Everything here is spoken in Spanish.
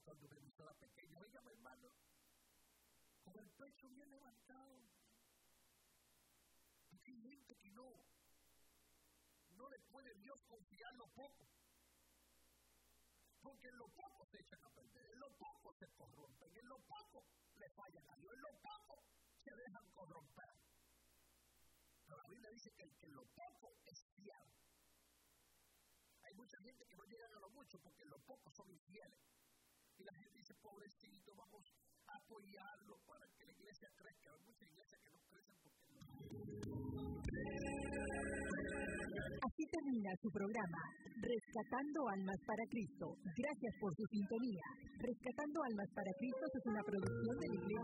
escuchando una emisora pequeña, oígame hermano, con el pecho bien levantado. Porque hay gente que no le puede Dios confiar lo poco. Porque en lo poco se echan a perder, en lo poco se corrompen, en lo poco le fallan a Dios, en lo poco se dejan corromper. Pero la Biblia dice que el que en lo poco es fiel. Hay mucha gente que no llega a lo mucho porque en lo poco son infieles. Y la gente dice, pobrecito, vamos a apoyarlo para que la iglesia crezca. Hay muchas iglesias que no crecen porque no. Así termina su programa, Rescatando Almas para Cristo. Gracias por su sintonía. Rescatando Almas para Cristo es una producción de la Iglesia